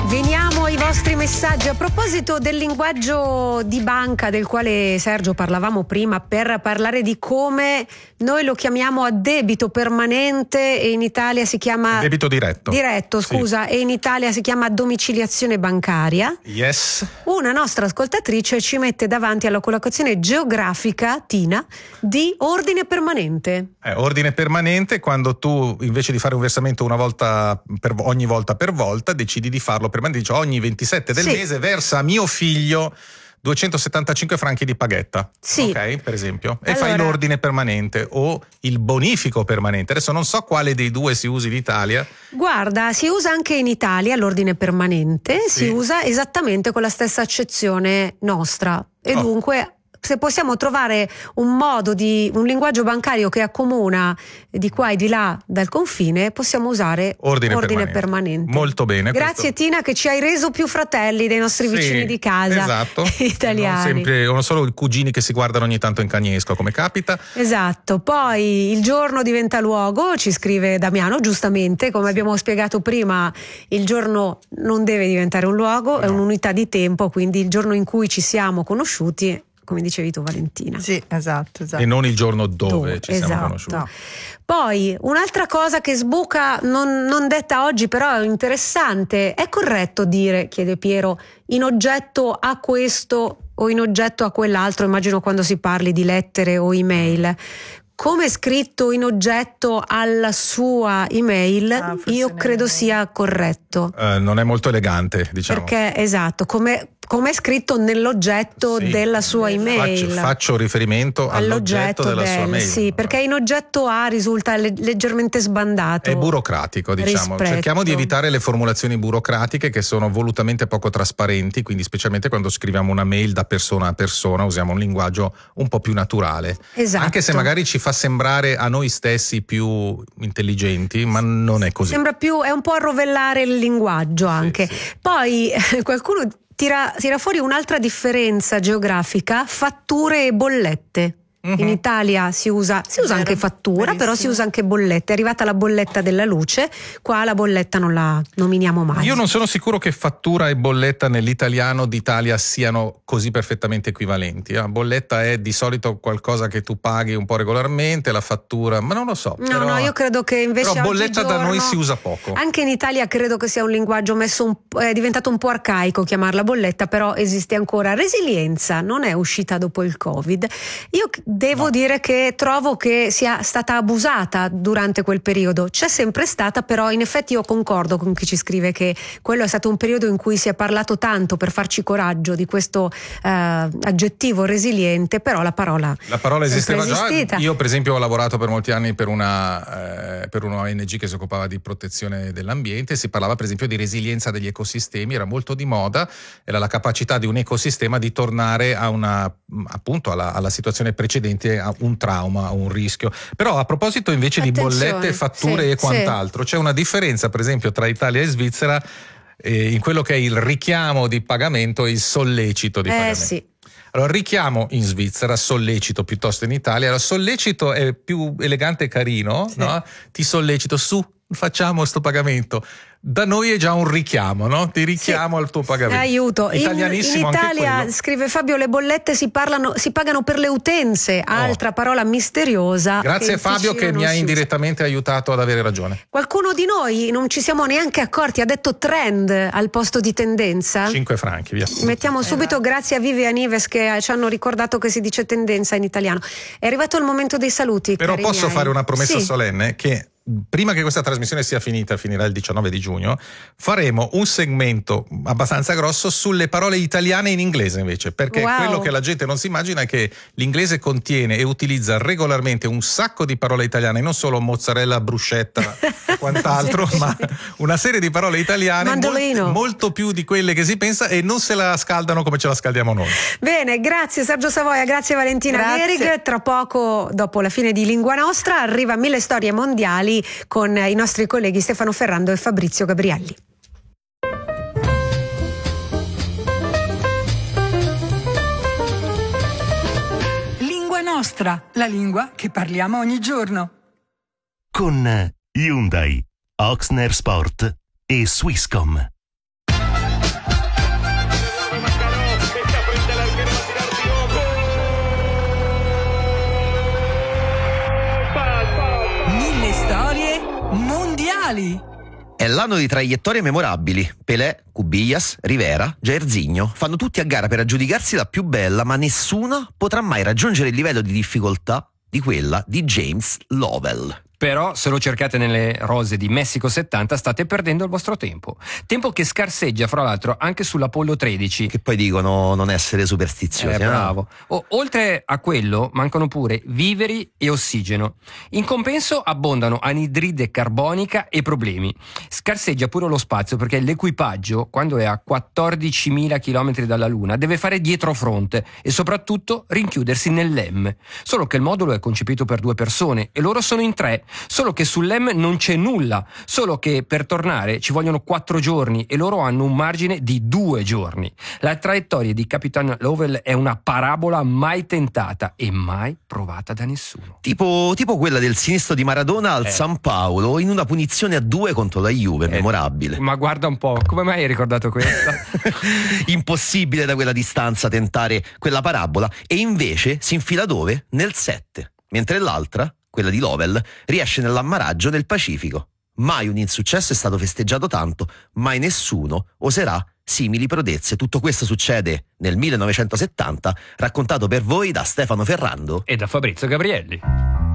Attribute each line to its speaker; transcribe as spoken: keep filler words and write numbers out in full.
Speaker 1: Veniamo ai vostri messaggi a proposito del linguaggio di banca del quale Sergio parlavamo prima, per parlare di come noi lo chiamiamo a debito permanente e in Italia si chiama
Speaker 2: debito diretto.
Speaker 1: Diretto, scusa, sì. E in Italia si chiama domiciliazione bancaria.
Speaker 2: Yes.
Speaker 1: Una nostra ascoltatrice ci mette davanti alla collocazione geografica, Tina, di ordine permanente.
Speaker 2: Eh, ordine permanente quando tu invece di fare un versamento una volta per ogni volta per volta decidi di farlo permanente, dici ogni ventisette del
Speaker 1: sì.
Speaker 2: mese versa a mio figlio duecentosettantacinque franchi di paghetta,
Speaker 1: sì.
Speaker 2: ok, per esempio, e
Speaker 1: allora,
Speaker 2: fai l'ordine permanente o il bonifico permanente. Adesso non so quale dei due si usi in Italia.
Speaker 1: Guarda, si usa anche in Italia l'ordine permanente,
Speaker 2: sì.
Speaker 1: si usa esattamente con la stessa accezione nostra e oh. dunque se possiamo trovare un modo di un linguaggio bancario che accomuna di qua e di là dal confine, possiamo usare
Speaker 2: ordine,
Speaker 1: ordine
Speaker 2: permanente.
Speaker 1: permanente.
Speaker 2: Molto bene.
Speaker 1: Grazie questo. Tina, che ci hai reso più fratelli dei nostri
Speaker 2: sì,
Speaker 1: vicini di casa.
Speaker 2: Esatto.
Speaker 1: Italiani.
Speaker 2: Non sempre, non solo i cugini che si guardano ogni tanto in cagnesco, come capita.
Speaker 1: Esatto. Poi il giorno diventa luogo, ci scrive Damiano, giustamente, come sì. abbiamo spiegato prima, il giorno non deve diventare un luogo, no. è un'unità di tempo, quindi il giorno in cui ci siamo conosciuti, come dicevi tu Valentina.
Speaker 3: Sì, esatto, esatto.
Speaker 2: E non il giorno dove, dove ci
Speaker 1: esatto.
Speaker 2: siamo conosciuti.
Speaker 1: Poi un'altra cosa che sbuca, non, non detta oggi, però è interessante, è corretto dire, chiede Piero, in oggetto a questo o in oggetto a quell'altro, immagino quando si parli di lettere o email. Come è scritto in oggetto alla sua email, ah, io credo sia corretto.
Speaker 2: Uh, non è molto elegante, diciamo.
Speaker 1: Perché, esatto, come come è scritto nell'oggetto sì. della sua email.
Speaker 2: Faccio, faccio riferimento all'oggetto, all'oggetto della del, sua mail.
Speaker 1: Sì, perché in oggetto A risulta le, leggermente sbandato.
Speaker 2: È burocratico, diciamo.
Speaker 1: Rispetto.
Speaker 2: Cerchiamo di evitare le formulazioni burocratiche che sono volutamente poco trasparenti, quindi specialmente quando scriviamo una mail da persona a persona usiamo un linguaggio un po' più naturale.
Speaker 1: Esatto.
Speaker 2: Anche se magari ci fa sembrare a noi stessi più intelligenti, ma non è così.
Speaker 1: Sembra più, è un po' arrovellare il linguaggio anche. Sì, sì. Poi qualcuno Tira, tira fuori un'altra differenza geografica, fatture e bollette. Uh-huh. In Italia si usa, si usa anche fattura, Benissimo. Però si usa anche bollette. È arrivata la bolletta della luce, qua la bolletta non la nominiamo mai.
Speaker 2: Io non sono sicuro che fattura e bolletta nell'italiano d'Italia siano così perfettamente equivalenti. La bolletta è di solito qualcosa che tu paghi un po' regolarmente, la fattura, ma non lo so.
Speaker 1: No,
Speaker 2: però,
Speaker 1: no, io credo che invece
Speaker 2: però bolletta
Speaker 1: oggigiorno,
Speaker 2: da noi si usa poco.
Speaker 1: Anche in Italia credo che sia un linguaggio messo un, è diventato un po' arcaico chiamarla bolletta, però esiste ancora. Resilienza non è uscita dopo il Covid. Io devo no. dire che trovo che sia stata abusata durante quel periodo. C'è sempre stata, però in effetti io concordo con chi ci scrive che quello è stato un periodo in cui si è parlato tanto per farci coraggio di questo eh, aggettivo resiliente, però la parola
Speaker 2: la parola esisteva
Speaker 1: già.
Speaker 2: Io per esempio ho lavorato per molti anni per una eh, per una O N G che si occupava di protezione dell'ambiente. Si parlava per esempio di resilienza degli ecosistemi, era molto di moda, era la capacità di un ecosistema di tornare a una appunto alla, alla situazione precedente, a un trauma, a un rischio. Però a proposito invece
Speaker 1: Attenzione,
Speaker 2: di bollette, fatture
Speaker 1: sì,
Speaker 2: e quant'altro, sì. C'è una differenza per esempio tra Italia e Svizzera eh, in quello che è il richiamo di pagamento e il sollecito di
Speaker 1: eh,
Speaker 2: pagamento.
Speaker 1: Sì.
Speaker 2: Allora, richiamo in Svizzera, sollecito piuttosto in Italia. Allora, sollecito è più elegante e carino, sì. no? Ti sollecito su, facciamo sto pagamento. Da noi è già un richiamo, no? Ti richiamo sì. al tuo pagamento.
Speaker 1: Aiuto.
Speaker 2: Italianissimo
Speaker 1: in, in Italia,
Speaker 2: anche quello.
Speaker 1: Scrive Fabio, le bollette si parlano, si pagano per le utenze, altra oh. parola misteriosa.
Speaker 2: Grazie a Fabio che mi ha indirettamente aiutato ad avere ragione.
Speaker 1: Qualcuno di noi non ci siamo neanche accorti, ha detto trend al posto di tendenza.
Speaker 2: cinque franchi, via.
Speaker 1: Mettiamo subito eh, grazie a Vivian Ives che ci hanno ricordato che si dice tendenza in italiano. È arrivato il momento dei saluti.
Speaker 2: Però posso
Speaker 1: miei.
Speaker 2: fare una promessa
Speaker 1: sì.
Speaker 2: solenne che prima che questa trasmissione sia finita, finirà il diciannove di giugno, faremo un segmento abbastanza grosso sulle parole italiane in inglese invece, perché
Speaker 1: wow.
Speaker 2: quello che la gente non si immagina è che l'inglese contiene e utilizza regolarmente un sacco di parole italiane, non solo mozzarella, bruschetta e quant'altro, sì. ma una serie di parole italiane molto, molto più di quelle che si pensa, e non se la scaldano come ce la scaldiamo noi.
Speaker 1: Bene, grazie Sergio Savoia, grazie Valentina Gherig. Tra poco, dopo la fine di Lingua Nostra, arriva Mille Storie Mondiali con i nostri colleghi Stefano Ferrando e Fabrizio Gabrielli.
Speaker 4: Lingua Nostra, la lingua che parliamo ogni giorno.
Speaker 5: Con Hyundai, Oxner Sport e Swisscom.
Speaker 4: mondiali.
Speaker 3: È l'anno di traiettorie memorabili. Pelé, Cubillas, Rivera, Jairzinho fanno tutti a gara per aggiudicarsi la più bella, ma nessuna potrà mai raggiungere il livello di difficoltà di quella di James Lovell.
Speaker 5: Però se lo cercate nelle rose di Messico settanta state perdendo il vostro tempo. Tempo che scarseggia fra l'altro anche sull'Apollo tredici.
Speaker 3: Che poi dicono non essere superstiziosi.
Speaker 5: Eh, bravo. O, oltre a quello mancano pure viveri e ossigeno. In compenso abbondano anidride carbonica e problemi. Scarseggia pure lo spazio perché l'equipaggio, quando è a quattordicimila chilometri dalla Luna, deve fare dietrofronte e soprattutto rinchiudersi nell'E M. Solo che il modulo è concepito per due persone e loro sono in tre. Solo che sull'E M non c'è nulla, solo che per tornare ci vogliono quattro giorni e loro hanno un margine di due giorni. La traiettoria di Capitan Lovell è una parabola mai tentata e mai provata da nessuno.
Speaker 3: Tipo, tipo quella del sinistro di Maradona al
Speaker 5: Eh.
Speaker 3: San Paolo in una punizione a due contro la Juve,
Speaker 5: Eh,
Speaker 3: memorabile.
Speaker 5: Ma guarda un po', come mai hai ricordato questa?
Speaker 3: Impossibile da quella distanza tentare quella parabola e invece si infila dove? Nel sette, mentre l'altra, quella di Lovell, riesce nell'ammaraggio nel Pacifico. Mai un insuccesso è stato festeggiato tanto, mai nessuno oserà simili prodezze. Tutto questo succede nel millenovecentosettanta, raccontato per voi da Stefano Ferrando
Speaker 5: E da Fabrizio Gabrielli.